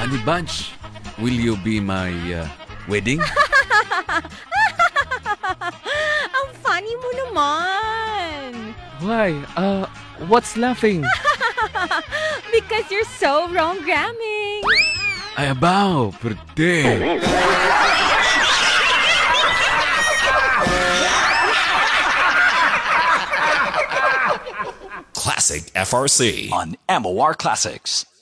Honey Bunch, will you be my wedding? Ang funny mo naman. Why? What's laughing? Because you're so wrong-gramming. Ay, abaw, perde. Classic FRC on MOR Classics.